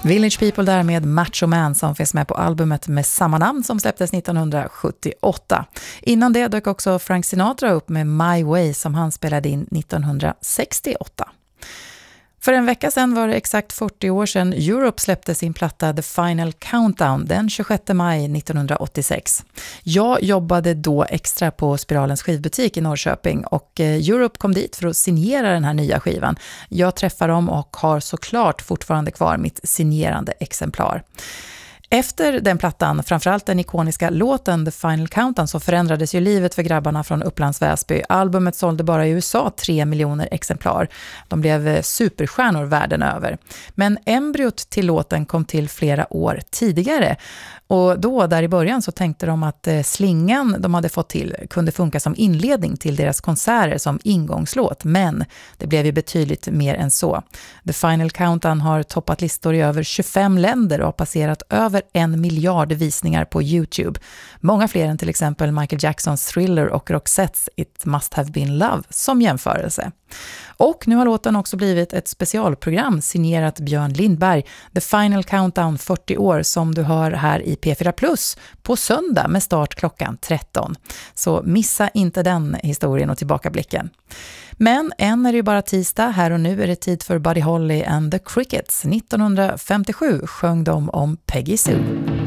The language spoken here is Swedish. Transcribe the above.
Village People där med Macho Man som finns med på albumet med samma namn som släpptes 1978. Innan det dök också Frank Sinatra upp med My Way som han spelade in 1968. För en vecka sedan var det exakt 40 år sedan Europe släppte sin platta The Final Countdown den 26 maj 1986. Jag jobbade då extra på Spiralens skivbutik i Norrköping och Europe kom dit för att signera den här nya skivan. Jag träffar dem och har såklart fortfarande kvar mitt signerande exemplar. Efter den plattan, framförallt den ikoniska låten The Final Countdown, så förändrades ju livet för grabbarna från Upplands Väsby. Albumet sålde bara i USA 3 miljoner exemplar. De blev superstjärnor världen över. Men embryot till låten kom till flera år tidigare. Och då, där i början, så tänkte de att slingan de hade fått till kunde funka som inledning till deras konserter som ingångslåt. Men det blev ju betydligt mer än så. The Final Countdown har toppat listor i över 25 länder och har passerat över 1 miljard visningar på YouTube. Många fler än till exempel Michael Jacksons Thriller och Roxettes It Must Have Been Love som jämförelse. Och nu har låten också blivit ett specialprogram signerat Björn Lindberg, The Final Countdown 40 år, som du hör här i P4 Plus på söndag med start klockan 13. Så missa inte den historien och tillbakablicken. Men än är det ju bara tisdag, här och nu är det tid för Buddy Holly and the Crickets. 1957 sjöng de om Peggy Sue.